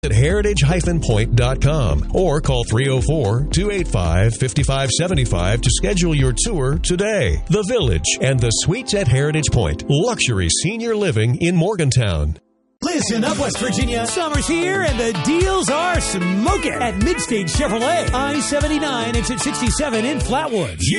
at heritage-point.com or call 304-285-5575 to schedule your tour today. The Village and the Suites at Heritage Point. Luxury senior living in Morgantown. Listen up, West Virginia. Summer's here and the deals are smoking at Midstage Chevrolet. I-79 exit 67 in Flatwoods.